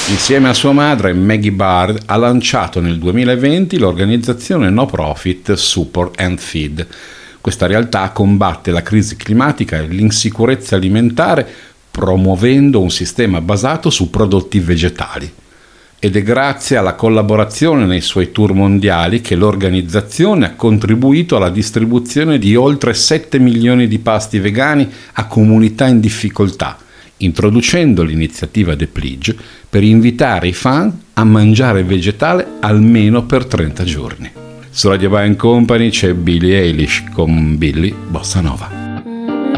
Insieme a sua madre, Maggie Bard ha lanciato nel 2020 l'organizzazione no profit Support and Feed. Questa realtà combatte la crisi climatica e l'insicurezza alimentare promuovendo un sistema basato su prodotti vegetali. Ed è grazie alla collaborazione nei suoi tour mondiali che l'organizzazione ha contribuito alla distribuzione di oltre 7 milioni di pasti vegani a comunità in difficoltà, introducendo l'iniziativa The Pledge per invitare i fan a mangiare vegetale almeno per 30 giorni. Su Radio Band Company c'è Billie Eilish con Billy Bossa Nova.